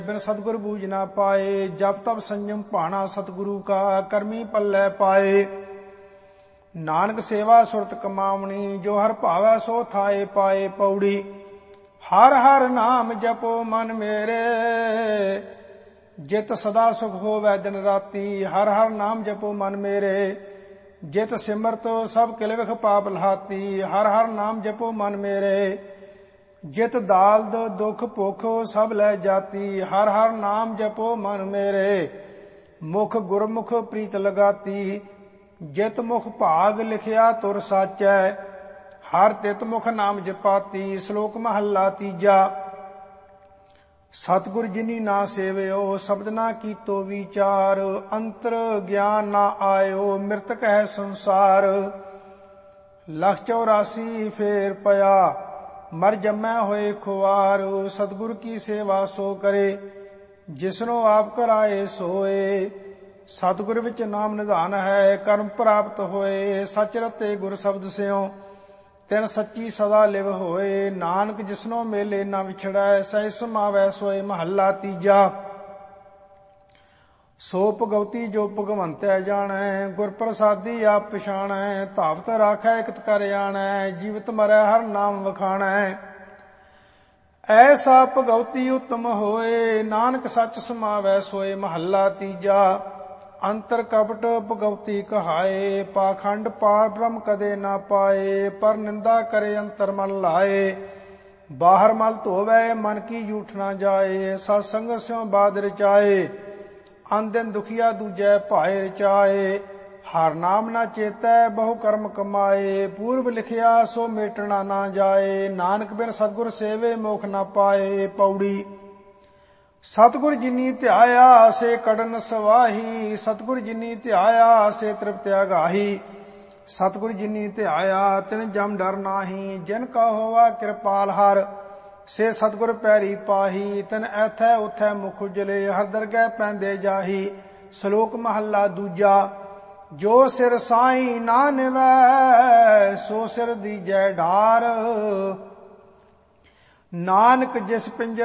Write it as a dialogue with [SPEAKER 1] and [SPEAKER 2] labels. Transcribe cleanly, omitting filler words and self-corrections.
[SPEAKER 1] बिन सतगुर बूझ ना पाए। जब तब संयम भाना सतगुरु का, करमी पल्लै पाए। नानक सेवा सुरत कमावनी, जो हर भावै सो थाए पाए। पौड़ी हर हर नाम जपो मन मेरे, जित सदा सुख होवै दिन राती। हर हर नाम जपो मन मेरे, जित सिमरत सब किल विख पाप लहाती। हर हर नाम जपो मन मेरे, जित दाल्द दुख भुख सब लै जाती। हर हर नाम जपो मन मेरे, मुख गुरमुख प्रीत लगाती। जित मुख भाग लिखिया तुर साचै, हर तित मुख नाम जपाती। श्लोक महला तीजा। सतगुर जिनी ना सेवयो, शब्द ना कीतो विचार। अंतर ज्ञान ना आयो, मृतक है संसार। लख 84 फेर पया, मर जमै होए खुआर। सतगुर की सेवा सो करे, जिसनो आप कराए सोए। सतगुर विच नाम निधान है, कर्म प्राप्त होए। सच रते गुर शब्द स्यों, तिन सच्ची सदा लिव होए। नानक जिसनो मेले ना विछड़ै, सहि समावै सोए। महला तीजा। सो भगवती जो भगवंतै जाणै, गुर प्रसादी आप पछाणै। धावत राखै इकत कर आणै, जीवत मरै हर नाम वखाणै। ऐसा भगवती उत्तम होए, नानक सच समावै सोए। महला तीजा। अंतर कपट भगवती कहाए, पाखंड पार ब्रह्म कदे ना पाए। पर निंदा करे अंतर मन लाए, बाहर मल धोवै मन की जूठ ना जाए। सत्संग स्यों बाद रचाए, अन दिन दुखिया दूजै भाए रचाए। हर नाम ना चेतै बहु कर्म कमाए, पूर्व लिखिया सो मेटना ना जाए। नानक बिन सतगुर सेवे मोख ना पाए। पौड़ी सतगुर जिनी ध्याया से कड़न सवाही। सतगुर जिनी ध्याया से तृप्त अगाही। सतगुर जिनी ध्याया तिन जम डर नाही। जिन का होवा कृपाल हर, से सतगुर पैरी पाही। तिन ऐथै उथै मुख उजले, हर दरगह पैंदे जाही। श्लोक महला दूजा। जो सिर साई ना निवै, सो सिर दीजै ढार। नानक जिस पिंजर